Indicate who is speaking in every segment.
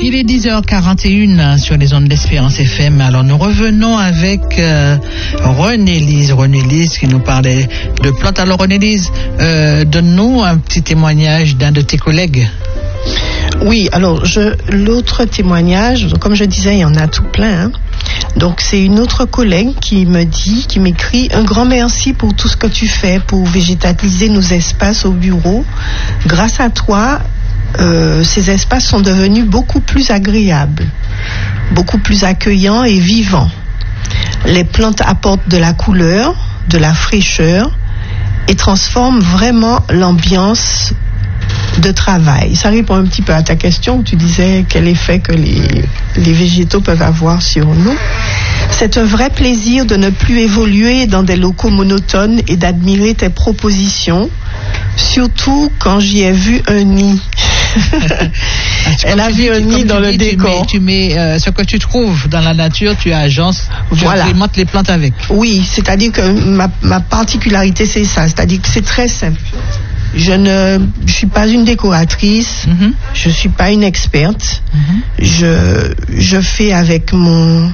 Speaker 1: Il est 10h41 sur les ondes d'Espérance FM. Alors nous revenons avec René-Lise. René-Lise qui nous parlait de plantes. Alors René-Lise, donne-nous un petit témoignage d'un de tes collègues.
Speaker 2: Oui, alors l'autre témoignage, comme je disais, il y en a tout plein. Hein. Donc c'est une autre collègue qui m'écrit: un grand merci pour tout ce que tu fais pour végétaliser nos espaces au bureau. Grâce à toi, ces espaces sont devenus beaucoup plus agréables, beaucoup plus accueillants et vivants. Les plantes apportent de la couleur, de la fraîcheur et transforment vraiment l'ambiance de travail. Ça répond un petit peu à ta question où tu disais quel effet que les végétaux peuvent avoir sur nous. C'est un vrai plaisir de ne plus évoluer dans des locaux monotones et d'admirer tes propositions, surtout quand j'y ai vu un nid. Elle a vu un nid dans le décor.
Speaker 1: Tu mets ce que tu trouves dans la nature, tu agences, tu agrémentes les plantes avec.
Speaker 2: Oui, c'est-à-dire que ma particularité c'est ça, c'est-à-dire que c'est très simple. Je ne suis pas une décoratrice, je suis pas une experte. Je fais avec mon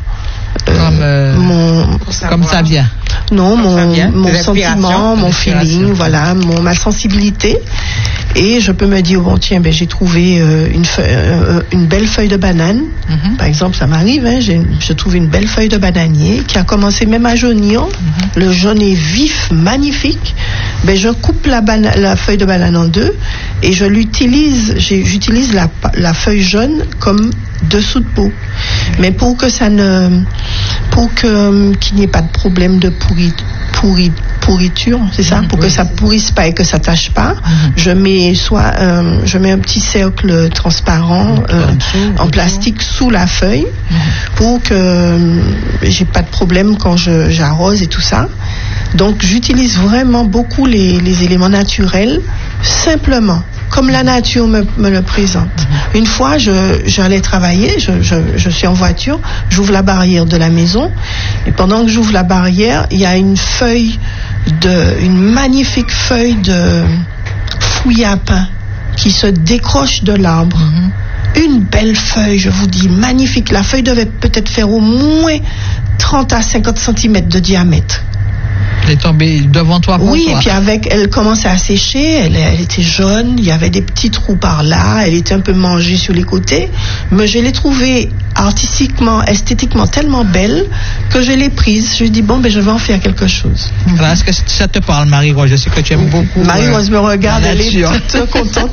Speaker 1: comme ça vient.
Speaker 2: Non, mon sentiment, mon feeling, voilà, ma sensibilité. Et je peux me dire, bon tiens, j'ai trouvé une belle feuille de banane. Par exemple, ça m'arrive, hein, je trouve une belle feuille de bananier qui a commencé même à jaunir. Le jaune est vif, magnifique. Je coupe la feuille de banane en deux et j'utilise la feuille jaune comme dessous de peau. Mais pour que qu'il n'y ait pas de problème de pourriture, c'est ça, pour que ça pourrisse pas et que ça tâche pas, je mets un petit cercle transparent en plastique sous la feuille pour que j'ai pas de problème quand j'arrose et tout ça. Donc j'utilise vraiment beaucoup les éléments naturels simplement comme la nature me le présente. Une fois, j'allais travailler, je suis en voiture, j'ouvre la barrière de la maison, et pendant que j'ouvre la barrière, il y a une magnifique feuille de fouille à pain qui se décroche de l'arbre. Une belle feuille, je vous dis, magnifique. La feuille devait peut-être faire au moins 30 à 50 cm de diamètre.
Speaker 1: Elle est tombée devant toi pour
Speaker 2: Oui,
Speaker 1: toi.
Speaker 2: Et puis elle commençait à sécher, elle était jaune, il y avait des petits trous par là, elle était un peu mangée sur les côtés, mais je l'ai trouvée artistiquement, esthétiquement tellement belle que je l'ai prise. Je dis je vais en faire quelque chose.
Speaker 1: Voilà, est-ce que ça te parle, Marie-Rose? Je sais que tu aimes beaucoup.
Speaker 2: Marie-Rose me regarde, elle est toute contente.